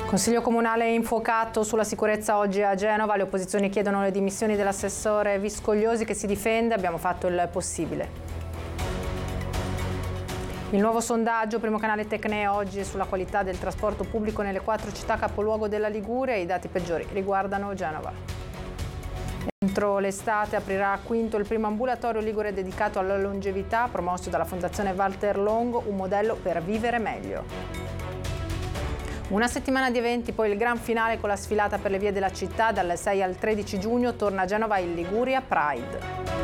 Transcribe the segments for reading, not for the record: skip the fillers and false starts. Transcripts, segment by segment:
Consiglio comunale infuocato sulla sicurezza oggi a Genova. Le opposizioni chiedono le dimissioni dell'assessore Viscogliosi, che si difende: abbiamo fatto il possibile. Il nuovo sondaggio, primo canale Tecne, oggi sulla qualità del trasporto pubblico nelle 4 città capoluogo della Liguria. I dati peggiori riguardano Genova. Entro l'estate aprirà a Quinto il primo ambulatorio ligure dedicato alla longevità, promosso dalla Fondazione Walter Longo, un modello per vivere meglio. Una settimana di eventi, poi il gran finale con la sfilata per le vie della città. Dal 6 al 13 giugno torna a Genova il Liguria Pride.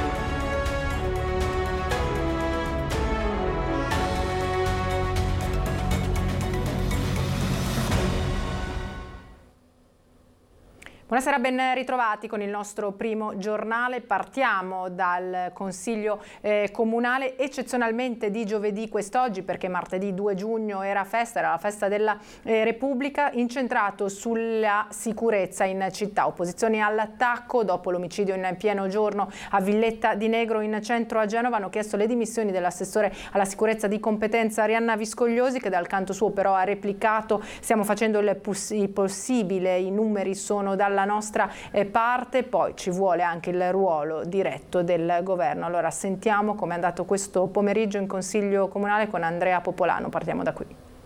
Buonasera, ben ritrovati con il nostro primo giornale. Partiamo dal Consiglio comunale, eccezionalmente di giovedì quest'oggi, perché martedì 2 giugno era la festa della Repubblica, incentrato sulla sicurezza in città. Opposizioni all'attacco dopo l'omicidio in pieno giorno a Villetta di Negro in centro a Genova. Hanno chiesto le dimissioni dell'assessore alla sicurezza di competenza Arianna Viscogliosi, che dal canto suo però ha replicato: stiamo facendo il possibile, i numeri sono dalla nostra parte, poi ci vuole anche il ruolo diretto del governo. Allora sentiamo come è andato questo pomeriggio in Consiglio comunale con Andrea Popolano. Partiamo da qui.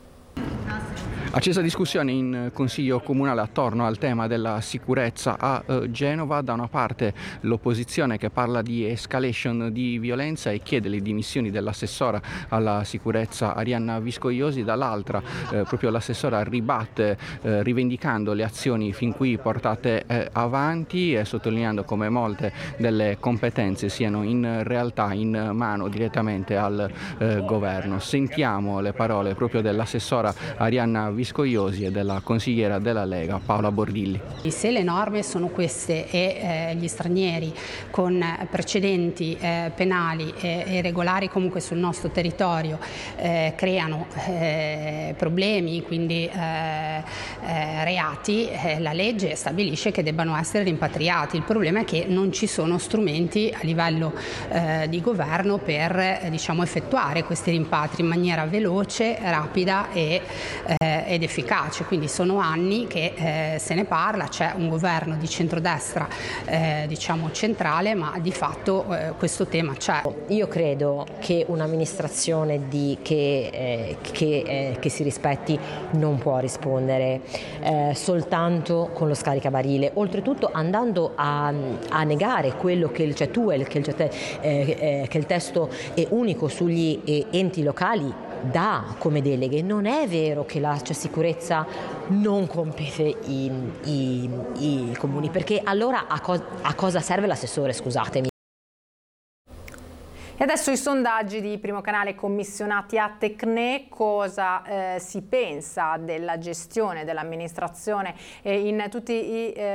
Accesa discussione in Consiglio comunale attorno al tema della sicurezza a Genova. Da una parte l'opposizione che parla di escalation di violenza e chiede le dimissioni dell'assessora alla sicurezza Arianna Viscogliosi, dall'altra proprio l'assessora ribatte rivendicando le azioni fin qui portate avanti e sottolineando come molte delle competenze siano in realtà in mano direttamente al governo. Sentiamo le parole proprio dell'assessora Arianna Viscogliosi e della consigliera della Lega Paola Bordilli. Se le norme sono queste e gli stranieri con precedenti penali e regolari comunque sul nostro territorio creano problemi, quindi reati, la legge stabilisce che debbano essere rimpatriati. Il problema è che non ci sono strumenti a livello di governo per effettuare questi rimpatri in maniera veloce, rapida ed efficace. Quindi sono anni che se ne parla, c'è un governo di centrodestra centrale, ma di fatto questo tema c'è. Io credo che un'amministrazione che si rispetti non può rispondere soltanto con lo scaricabarile, oltretutto andando a negare quello che il CETUE, che il testo è unico sugli enti locali dà come deleghe. Non è vero che la sicurezza non compete i comuni, perché allora a cosa serve l'assessore, scusatemi? E adesso i sondaggi di Primo Canale commissionati a Tecne. Cosa si pensa della gestione dell'amministrazione in tutti i